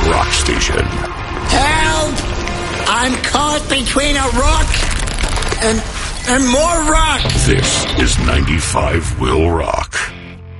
rock station. Help! I'm caught between a rock and more rock. This is 95 Will Rock.